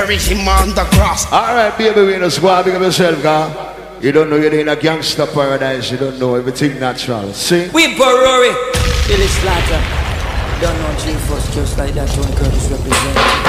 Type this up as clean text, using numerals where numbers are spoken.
him on the cross. Alright, baby, we just go out, big up yourself, God. You don't know you're in a gangster paradise. You don't know everything natural. See? We Barori. Billy Slaughter. Don't know G-Force just like that. Tony Curtis represents.